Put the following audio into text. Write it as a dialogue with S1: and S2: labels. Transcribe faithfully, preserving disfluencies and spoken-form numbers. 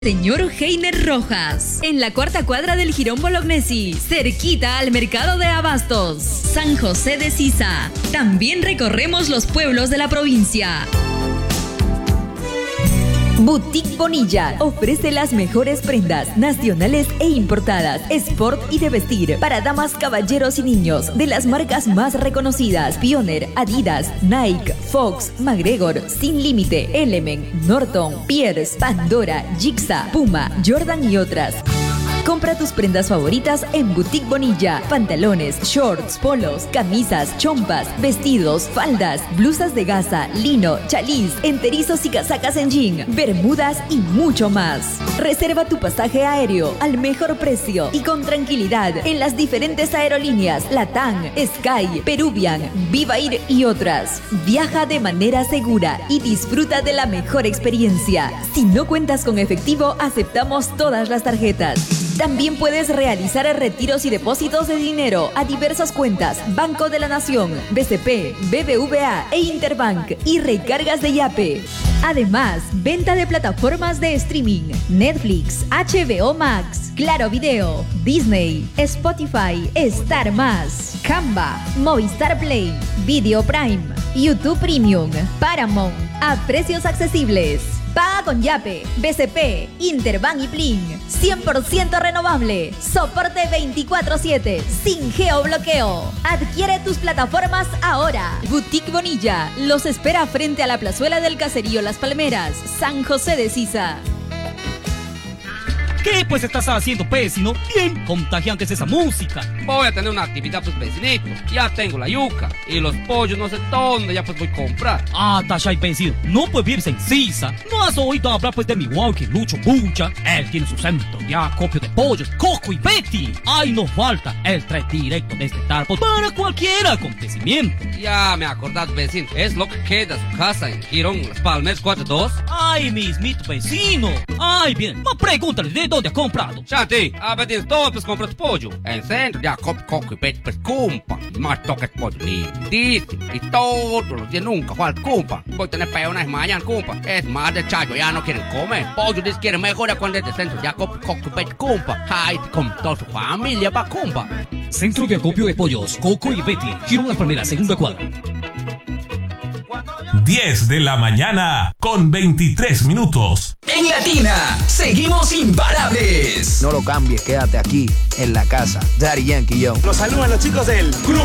S1: Señor Heiner Rojas, en la cuarta cuadra del Jirón Bolognesi, cerquita al mercado de abastos, San José de Sisa. También recorremos los pueblos de la provincia. Boutique Bonilla ofrece las mejores prendas nacionales e importadas, sport y de vestir para damas, caballeros y niños de las marcas más reconocidas: Pioneer, Adidas, Nike, Fox, McGregor, Sin Límite, Element, Norton, Pierce, Pandora, Jigsaw, Puma, Jordan y otras. Compra tus prendas favoritas en Boutique Bonilla. Pantalones, shorts, polos, camisas, chompas, vestidos, faldas, blusas de gasa, lino, chalís, enterizos y casacas en jean, bermudas y mucho más. Reserva tu pasaje aéreo al mejor precio y con tranquilidad en las diferentes aerolíneas Latam, Sky, Peruvian, Viva Air y otras. Viaja de manera segura y disfruta de la mejor experiencia. Si no cuentas con efectivo, aceptamos todas las tarjetas. También puedes realizar retiros y depósitos de dinero a diversas cuentas: Banco de la Nación, B C P, B B V A e Interbank, y recargas de Yape. Además, venta de plataformas de streaming: Netflix, H B O Max, Claro Video, Disney, Spotify, Star Más, Canva, Movistar Play, Video Prime, YouTube Premium, Paramount, a precios accesibles. Paga con Yape, B C P, Interbank y Plin. cien por ciento renovable. Soporte veinticuatro siete. Sin geobloqueo. Adquiere tus plataformas ahora. Boutique Bonilla los espera frente a la plazuela del Caserío Las Palmeras, San José de Sisa.
S2: ¿Qué pues estás haciendo, vecino? Bien contagiante es esa música.
S3: Voy a tener una actividad, pues, vecinito. Ya tengo la yuca y los pollos, no sé dónde, ya pues voy a comprar.
S2: Ah, Tashay, vecino, no puede vivirse en Sisa. ¿No has oído hablar pues de mi walkie Lucho Bucha? Él tiene su centro de acopio de pollos, Coco y Betty. Ay, no falta, él trae directo desde Tarpo para cualquier acontecimiento.
S3: Ya me acordás, vecino, es lo que queda su casa en Girón, Las Palmeras cuatro dos.
S2: Ay, mismito vecino. Ay, bien, no pregúntale de dónde ha comprado.
S3: Shanti, a ver, todo pues compras pollo. En centro, ya cop, coco y Betty, pues cumpa. Más toques pollo lindísimo. Y todos los días nunca falta cumpa. Voy a tener peones mañana, cumpa. Es más de chayo, ya no quieren comer. Pollo les quieren mejorar cuando es de centro, ya cop, coco y Betty, cumpa. Ay, con toda su familia va cumpa.
S2: Centro de acopio de pollos, Coco y Betty, Girón La Palmera, segunda cuadra.
S4: diez de la mañana con veintitrés minutos.
S5: En Latina, seguimos imparables.
S6: No lo cambies, quédate aquí, en la casa. Daddy Yankee, yo.
S7: Los saludan los chicos del Grupo